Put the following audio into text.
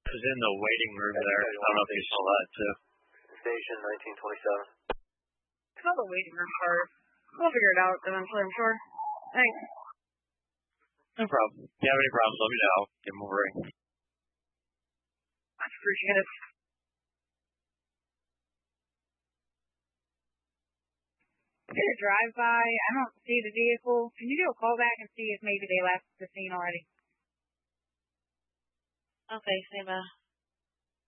was in the waiting room there. I don't know if you saw that too. Station 1927. It's all the waiting room part. We'll figure it out eventually, I'm sure. Thanks. No problem. If you have any problems, let me know. Give them a ring. I appreciate it. I did a drive-by. I don't see the vehicle. Can you do a call back and see if maybe they left the scene already? Okay, stand by.